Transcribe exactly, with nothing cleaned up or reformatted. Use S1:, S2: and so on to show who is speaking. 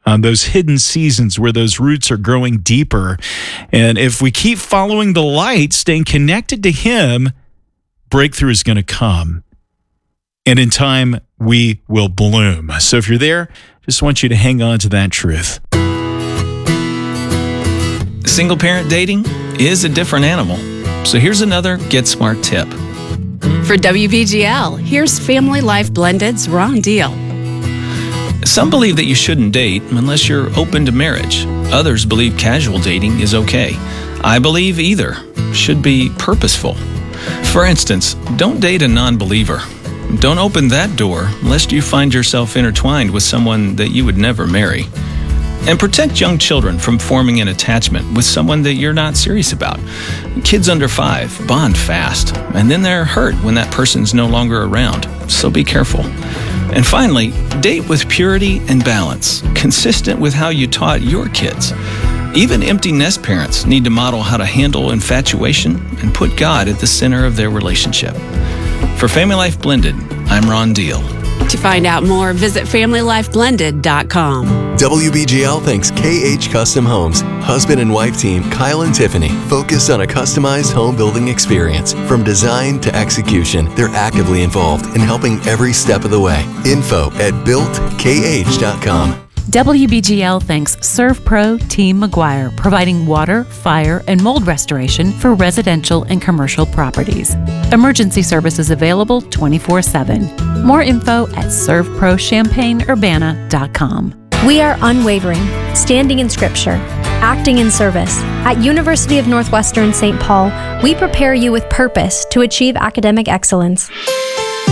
S1: Um, those hidden seasons where those roots are growing deeper. And if we keep following the light, staying connected to Him, breakthrough is going to come. And in time, we will bloom. So if you're there, just want you to hang on to that truth.
S2: Single parent dating is a different animal. So here's another Get Smart tip.
S3: For W B G L, here's Family Life Blended's Ron Deal.
S2: Some believe that you shouldn't date unless you're open to marriage. Others believe casual dating is okay. I believe either should be purposeful. For instance, don't date a non-believer. Don't open that door lest you find yourself intertwined with someone that you would never marry. And protect young children from forming an attachment with someone that you're not serious about. Kids under five bond fast, and then they're hurt when that person's no longer around. So be careful. And finally, date with purity and balance, consistent with how you taught your kids. Even empty nest parents need to model how to handle infatuation and put God at the center of their relationship. For Family Life Blended, I'm Ron Deal.
S3: To find out more, visit family life blended dot com.
S4: W B G L thanks K H Custom Homes. Husband and wife team Kyle and Tiffany focus on a customized home building experience. From design to execution, they're actively involved in helping every step of the way. Info at built k h dot com.
S5: W B G L thanks ServPro Team McGuire, providing water, fire, and mold restoration for residential and commercial properties. Emergency services available twenty-four seven. More info at serve pro champaign urbana dot com.
S6: We are unwavering, standing in Scripture, acting in service. At University of Northwestern Saint Paul, we prepare you with purpose to achieve academic excellence.